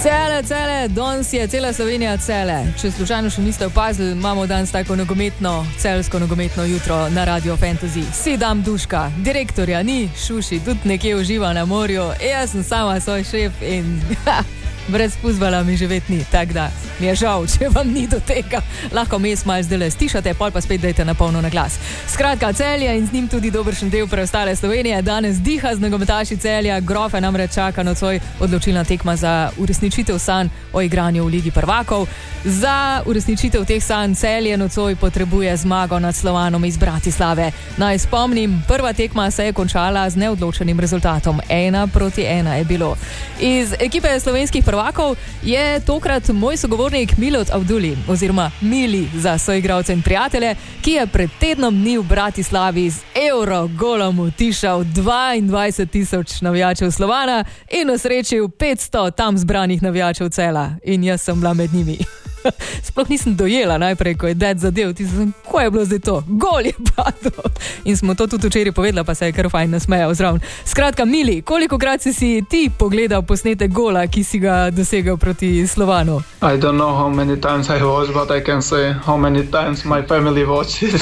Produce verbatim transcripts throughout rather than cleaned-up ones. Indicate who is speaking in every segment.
Speaker 1: Cele, cele, danes je cela Slovenija cele. Če slučajno še niste opazili, imamo danes tako nogometno, celsko nogometno jutro na Radio Fantasy. Sedam Duška, direktorja ni, Šuši tudi nekje uživa na morju, jaz sem sama svoj šef in brez puzvala mi živeti ni, tak da mi je žal, če vam ni do tega. Lahko mes malo zdaj le stišate, pol pa spet dajte na polno na glas. Skratka, Celje in z njim tudi dobršen del preostale Slovenije danes diha z nogometaši Celja. Grofe namreč čaka nocoj odločilna tekma za uresničitev sanj o igranju v Ligi prvakov. Za uresničitev teh sanj Celje nocoj potrebuje zmago nad Slovanom iz Bratislave. Naj spomnim, prva tekma se je končala z neodločenim rezultatom. Ena proti ena je bilo. Iz ekipe slovenskih prvakov je tokrat moj sogovornik Milot Avduli, oziroma Mili za soigralce in prijatelje, ki je pred tednom dni v Bratislavi z Eurogolom utišal dvaindvajset tisoč navijačev Slovana in osrečil petsto tam zbranih navijačev Cela. In jaz sem bila med njimi. Sploh nisem dojela najprej, ko je ded zadev, ti sem, ko je bilo zdaj to? Gol je padel. In smo to tudi včeraj povedala, pa se je kar fajn nasmejal zraven. Skratka, Mili, kolikokrat si si ti pogledal posnetek gola, ki si ga dosegel proti Slovanu?
Speaker 2: I don't know how many times I watched, but I can say how many times my family watched it.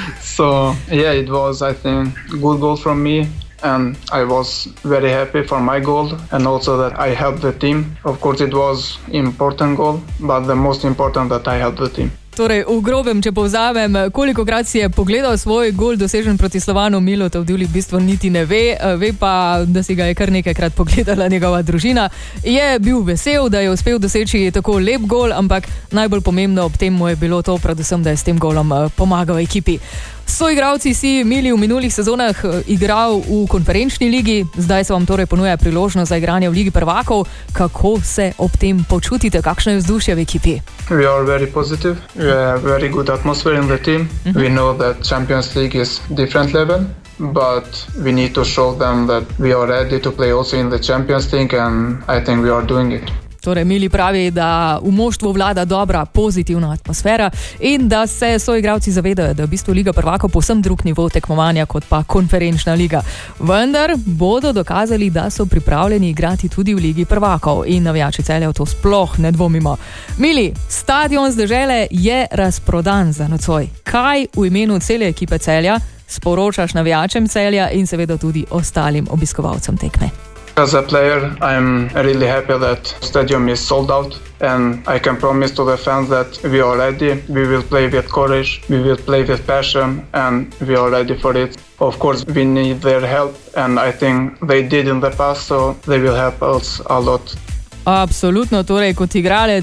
Speaker 2: So, yeah, it was, I think, good goal from me. And I was very happy for my goal and also that I helped the team. Of course it was important goal, but the most important that I helped the team.
Speaker 1: Torej, v grobem, če povzamem, kolikokrat si je pogledal svoj gol dosežen proti Slovanu, Milot Avduli v bistvu niti ne ve, ve pa, da si ga je kar nekajkrat pogledala njegova družina. Je bil vesel, da je uspel doseči tako lep gol, ampak najbolj pomembno ob tem mu je bilo to, predvsem, da je s tem golom pomagal ekipi. Soigralci si, Mili, v minulih sezonah igral v konferenčni ligi, zdaj se vam torej ponuja priložnost za igranje v Ligi prvakov. Kako se ob tem počutite? Kakšno je vzdušje v ekipi?
Speaker 2: We are very positive. We have very good atmosphere in the team. Mm-hmm. We know that Champions League is different level, but we need to show them that we are ready to play also in the Champions League and I think we are doing it.
Speaker 1: Torej, Mili pravi, da v moštvu vlada dobra, pozitivna atmosfera in da se soigralci zavedajo, da je v bistvu Liga prvakov povsem drug nivo tekmovanja kot pa konferenčna liga. Vendar bodo dokazali, da so pripravljeni igrati tudi v Ligi prvakov in navijači Celja v to sploh ne dvomimo. Mili, stadion z dežele je razprodan za nocoj. Kaj v imenu cele ekipe Celja sporočaš navijačem Celja in seveda tudi ostalim obiskovalcem tekme?
Speaker 2: As a player, I'm really happy that stadium is sold out and I can promise to the fans that we are ready, we will play with courage, we will play with passion and we are ready for it. Of course, we need their help and I think they did in the past, so they will help us a lot.
Speaker 1: Absolutno, torej kot igralec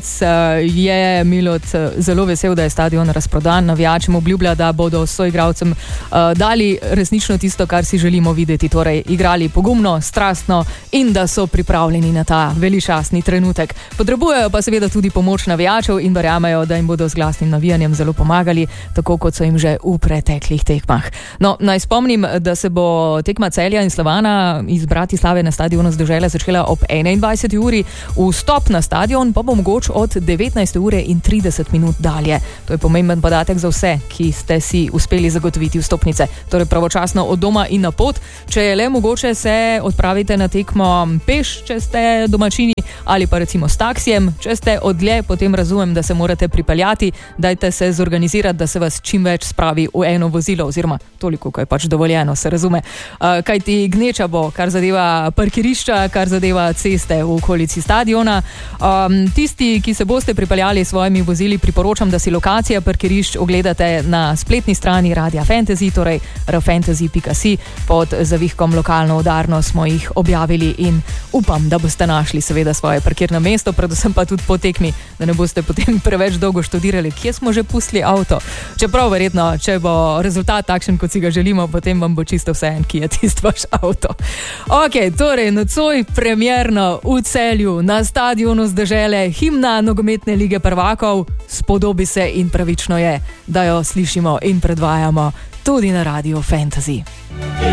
Speaker 1: je Milot zelo vesel, da je stadion razprodan. Navijačem obljublja, da bodo soigralcem dali resnično tisto, kar si želimo videti, torej igrali pogumno, strastno in da so pripravljeni na ta veličastni trenutek. Potrebujejo pa seveda tudi pomoč navijačev in verjamejo, da jim bodo z glasnim navijanjem zelo pomagali, tako kot so jim že v preteklih tekmah. No, naj spomnim, da se bo tekma Celja in Slovana iz Bratislave na stadionu z dežele začela ob enaindvajseti uri. Vstop na stadion pa bo mogoč od devetnajste ure in trideset minut dalje. To je pomemben podatek za vse, ki ste si uspeli zagotoviti vstopnice. Torej pravočasno od doma in na pot. Če je le mogoče, se odpravite na tekmo peš, če ste domačini, ali pa recimo s taksijem. Če ste odlje, potem razumem, da se morate pripeljati. Dajte se zorganizirati, da se vas čim več spravi v eno vozilo, oziroma toliko, ko je pač dovoljeno, se razume. Kaj ti gneča bo, kar zadeva parkirišča, kar zadeva ceste v okolici stadiona. Um, tisti, ki se boste pripeljali s svojimi vozili, priporočam, da si lokacija parkirišč ogledate na spletni strani Radia Fantasy, torej r fantasy pika si. Pod zavihkom lokalno udarno smo jih objavili in upam, da boste našli seveda svoje parkirno mesto, predvsem pa tudi po tekmi, da ne boste potem preveč dolgo študirali, kje smo že pustili avto. Čeprav verjetno, če bo rezultat takšen, kot si ga želimo, potem vam bo čisto vseeno, ki je tisti vaš avto. Ok, torej nocoj premierno v Celju na stadionu z dežele, himna nogometne Lige prvakov. Spodobi se in pravično je, da jo slišimo in predvajamo tudi na Radio Fantasy.